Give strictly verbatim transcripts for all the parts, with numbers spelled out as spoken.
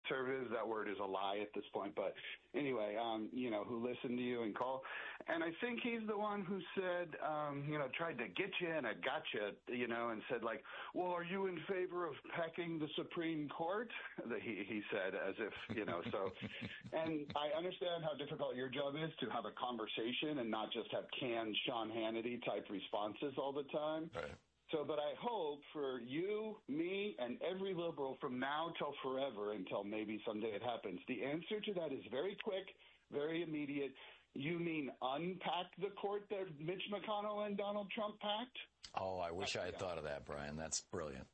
conservatives. That word is a lie at this point. But anyway, um, you know, who listened to you and call. And I think he's the one who said, um, you know, tried to get you and I got you, you know, and said, like, well, are you in favor of packing the Supreme Court? He, he said, as if, you know, so. And I understand how difficult your job is to have a conversation and not just have canned Sean Hannity type responses all the time. Right. So, but I hope for you, me, and every liberal from now till forever, until maybe someday it happens, the answer to that is very quick, very immediate. You mean unpack the court that Mitch McConnell and Donald Trump packed? Oh, I wish I had thought of that, Brian. That's brilliant.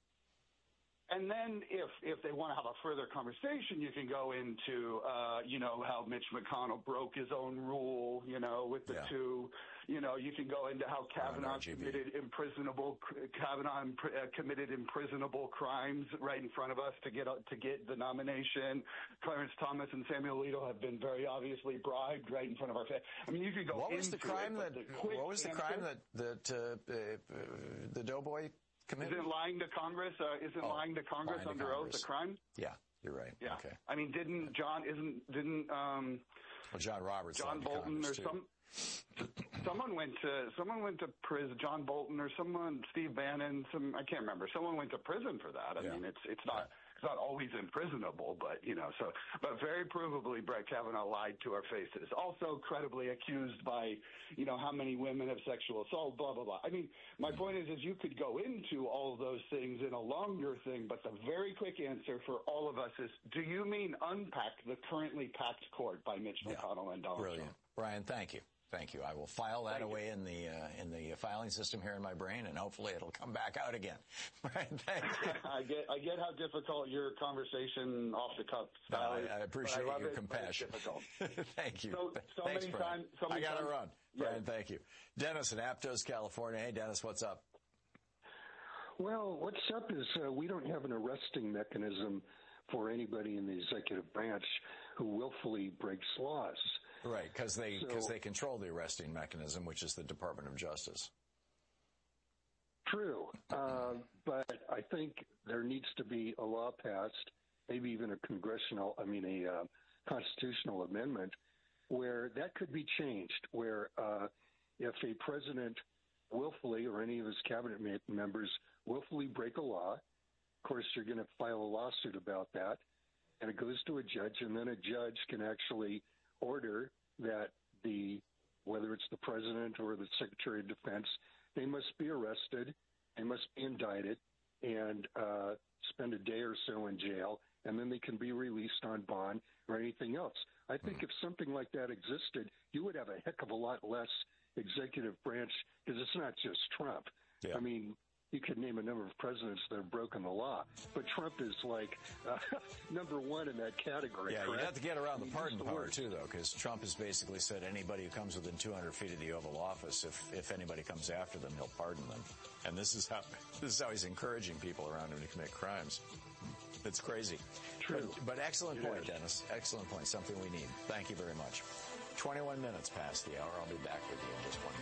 And then if, if they want to have a further conversation, you can go into, uh, you know, how Mitch McConnell broke his own rule, you know, with the yeah. two. You know, you can go into how Kavanaugh committed imprisonable Kavanaugh uh, committed imprisonable crimes right in front of us to get uh, to get the nomination. Clarence Thomas and Samuel Alito have been very obviously bribed right in front of our face. I mean, you could go. What was into the crime it, that? the What was the answer, crime that that uh, uh, the Doughboy committed? Isn't lying to Congress? Uh, isn't oh, lying to Congress lying under to Congress. oath a crime? Yeah, you're right. Yeah. Okay. I mean, didn't John? Isn't didn't um, well, John Roberts, John Bolton or too. some? Someone went to someone went to prison. John Bolton or someone, Steve Bannon. Some I can't remember. Someone went to prison for that. I yeah. mean, it's it's not it's not always imprisonable, but you know. So, but very provably, Brett Kavanaugh lied to our faces. Also, credibly accused by, you know, how many women of sexual assault. Blah blah blah. I mean, my mm-hmm. point is, is you could go into all of those things in a longer thing, but the very quick answer for all of us is: do you mean unpack the currently packed court by Mitch yeah. McConnell and Donald Brilliant. Trump? Brian, thank you. Thank you. I will file that Thank away you. in the uh, in the filing system here in my brain, and hopefully it'll come back out again. Brian, thank you. I get I get how difficult your conversation off the cuff style is. No, I, I appreciate I your it, compassion. Thank you. So, so Thanks, many Brian. times. So many I got to times. run. Yeah. Brian, thank you. Dennis in Aptos, California. Hey, Dennis, what's up? Well, what's up is uh, we don't have an arresting mechanism for anybody in the executive branch who willfully breaks laws. Right, because they because so, they control the arresting mechanism, which is the Department of Justice. True, uh, but I think there needs to be a law passed, maybe even a congressional, I mean a uh, constitutional amendment, where that could be changed, where uh, if a president willfully or any of his cabinet members willfully break a law, of course you're going to file a lawsuit about that, and it goes to a judge, and then a judge can actually order that the, whether it's the president or the Secretary of Defense, they must be arrested, they must be indicted, and uh, spend a day or so in jail, and then they can be released on bond or anything else. I think mm. if something like that existed, you would have a heck of a lot less executive branch, because it's not just Trump. Yeah. I mean, you could name a number of presidents that have broken the law, but Trump is like uh, number one in that category. Yeah, correct? you have to get around the pardon the power word. too, though, because Trump has basically said anybody who comes within two hundred feet of the Oval Office, if if anybody comes after them, he'll pardon them. And this is how this is how he's encouraging people around him to commit crimes. It's crazy. True. But, but excellent it point, is. Dennis. Excellent point. Something we need. Thank you very much. twenty-one minutes past the hour. I'll be back with you in just one minute.